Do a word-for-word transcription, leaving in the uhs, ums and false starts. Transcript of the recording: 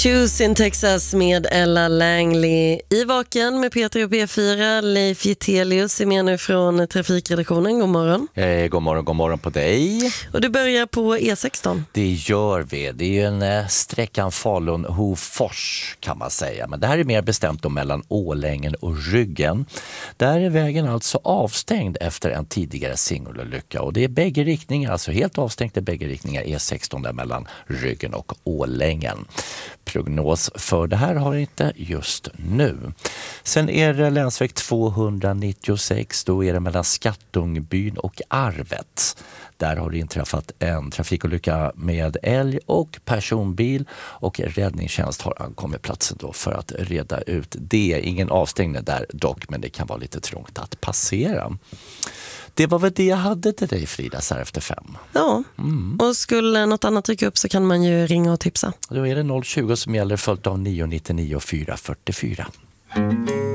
Shoes in Texas med Ella Langley. I vaken med Peter och P fyra. Leif Getelius är med nu från trafikredaktionen. God morgon. Eh, god morgon, god morgon på dig. Och du börjar på E sexton. Det gör vi. Det är ju en eh, sträckan Falun-Hofors kan man säga. Men det här är mer bestämt då mellan Ålängen och Ryggen. Där är vägen alltså avstängd efter en tidigare singelolycka. Och det är bägge riktningar, alltså helt avstängt i bägge riktningar E sexton där mellan Ryggen och Ålängen. Prognos för det här har jag inte just nu. Sen är det länsväg tvåhundranittiosex, då är det mellan Skattungbyn och Arvet. Där har det inträffat en trafikolycka med älg och personbil och räddningstjänst har ankommit platsen då för att reda ut det. Ingen avstängning där dock, men det kan vara lite trångt att passera. Det var väl det jag hade till dig, Frida, så här efter fem. Ja, mm. Och skulle något annat dyka upp så kan man ju ringa och tipsa. Då är det noll tjugo som gäller, följt av nio nittionio fyra fyrtiofyra.